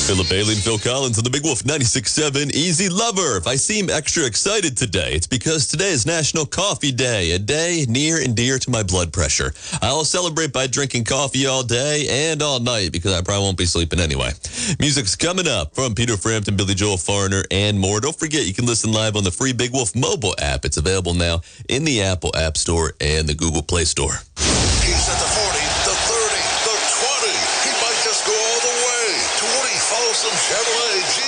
Philip Bailey and Phil Collins on the Big Wolf 96.7 Easy Lover. If I seem extra excited today, it's because today is National Coffee Day, a day near and dear to my blood pressure. I'll celebrate by drinking coffee all day and all night because I probably won't be sleeping anyway. Music's coming up from Peter Frampton, Billy Joel, Foreigner, and more. Don't forget, you can listen live on the free Big Wolf mobile app. It's available now in the Apple App Store and the Google Play Store. He's at the 40, the 30, the 20. He might just go all the way. 20 Folsom Chevrolet